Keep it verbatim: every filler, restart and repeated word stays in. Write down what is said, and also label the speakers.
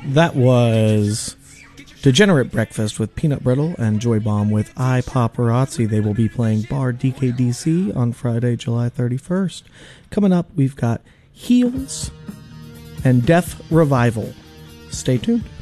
Speaker 1: That was Degenerate Breakfast with Peanut Brittle and Joy Bomb with I Paparazzi. They will be playing Bar D K D C on Friday, July thirty-first. Coming up, we've got Heels and Death Revival. Stay tuned.